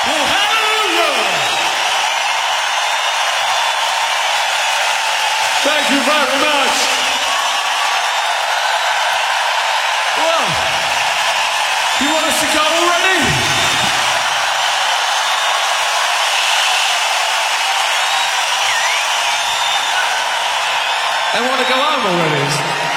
Well, hallelujah! Thank you very much. Well, you want us to go already? They want to go home already.